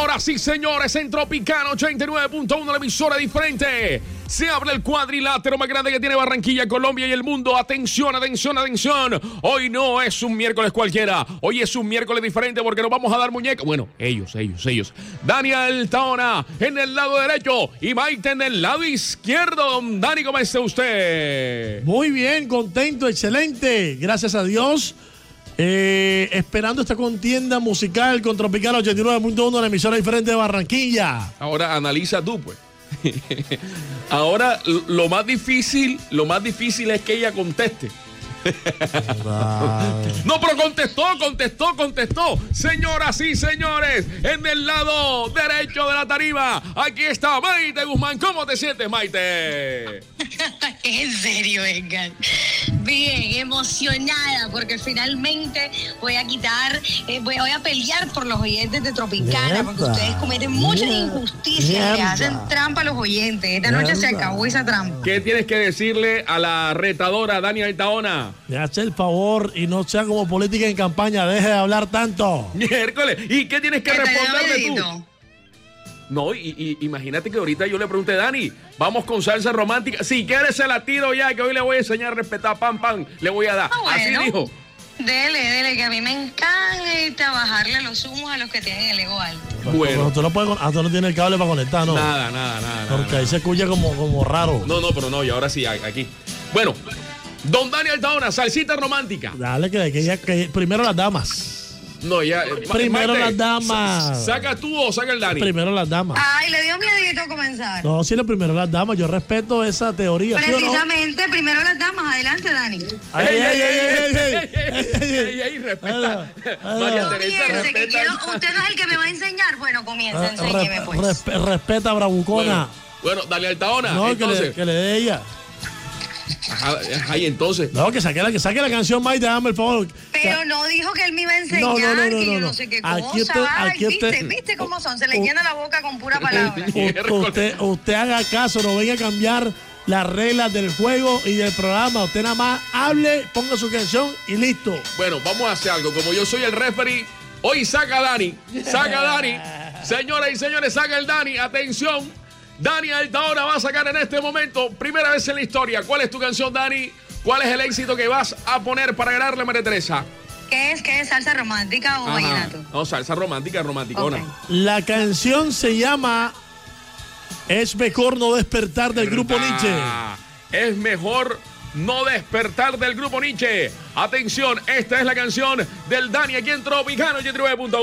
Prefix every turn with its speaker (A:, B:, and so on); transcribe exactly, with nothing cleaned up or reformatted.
A: Señoras y señores, en Tropicana ochenta y nueve punto uno, la emisora diferente. Se abre el cuadrilátero más grande que tiene Barranquilla, Colombia y el mundo. Atención, atención, atención. Hoy no es un miércoles cualquiera. Hoy es un miércoles diferente porque nos vamos a dar muñeca. Bueno, ellos, ellos, ellos. Daniel Taona en el lado derecho y Maite en el lado izquierdo. Dani, ¿cómo está usted?
B: Muy bien, contento, excelente. Gracias a Dios. Eh, esperando esta contienda musical con Tropicana ochenta y nueve punto uno, la emisora diferente de Barranquilla.
A: Ahora analiza tú, pues. Ahora lo más difícil, lo más difícil es que ella conteste. No, pero contestó, contestó, contestó. Señoras y señores, en el lado derecho de la tarima, aquí está Maite Guzmán. ¿Cómo te sientes, Maite?
C: En serio, Edgar. Bien, emocionada porque finalmente voy a quitar, eh, voy, voy a pelear por los oyentes de Tropicana, mierda, porque ustedes cometen muchas injusticias, le hacen trampa a los oyentes. Esta mierda. Noche se acabó esa trampa.
A: ¿Qué tienes que decirle a la retadora Daniel Taona?
B: Me hace el favor y no sea como política en campaña, deje de hablar tanto.
A: Miércoles, ¿y qué tienes que ¿Qué responderle tú? No, y, y imagínate que ahorita yo le pregunté, Dani, vamos con salsa romántica. Si quieres se la tiro ya, que hoy le voy a enseñar a respetar, pam, pam, le voy a dar. Ah, bueno. Así dijo.
C: Dele, dele, que a mí me encanta bajarle los humos a los que tienen el ego alto.
B: Bueno. Pero tú no, puedes, ah, tú no tienes el cable para conectar, ¿no?
A: Nada, nada, nada.
B: Porque
A: nada,
B: ahí
A: nada.
B: se escucha como, como raro.
A: No, no, pero no, y ahora sí, aquí. Bueno, don Daniel Taona, salsita romántica.
B: Dale, que, que, ya, que primero las damas.
A: No, ya.
B: Primero
A: Maite,
B: las damas.
A: ¿Saca tú o saca el Dani?
B: Primero las damas.
C: Ay, le dio miedito comenzar.
B: No, si lo primero las damas. Yo respeto esa teoría.
C: Precisamente, ¿sí o no? Primero las damas. Adelante, Dani.
B: Ay, ay, ay, ay,
A: ay, ay, respeta. María Teresa, respeta.
C: Usted no es el que me va a enseñar. Bueno, comienza, enséñeme, pues.
B: Respeta, bravucona.
A: Bueno, dale al Taona.
B: No,
A: entonces.
B: que le, que le dé ella.
A: Ajá, ahí entonces.
B: No, que saque la, que saque la canción, Maite, dame el favor.
C: Pero o sea, no dijo que él me iba a enseñar,
B: no, no, no, no,
C: que yo
B: no,
C: no,
B: no
C: sé qué
B: aquí
C: cosa.
B: Usted, aquí
C: ¿Viste?
B: usted,
C: ¿Viste cómo son? Se le llena la boca con pura palabra.
B: usted, usted haga caso, no venga a cambiar las reglas del juego y del programa. Usted nada más hable, ponga su canción y listo.
A: Bueno, vamos a hacer algo. Como yo soy el referee, hoy saca a Dani. Saca a Dani. Señoras y señores, saca el Dani. Atención. Daniel Taona va a sacar en este momento, primera vez en la historia. ¿Cuál es tu canción, Dani? ¿Cuál es el éxito que vas a poner para ganarle a María Teresa?
C: ¿Qué es? ¿Qué es? ¿Salsa romántica o vallenato?
A: No, salsa romántica, romanticona. Okay.
B: La canción se llama Es mejor no despertar, del grupo Nietzsche.
A: Es mejor no despertar, del grupo Nietzsche. Atención, esta es la canción del Dani aquí en Tropicana ochenta y nueve punto uno.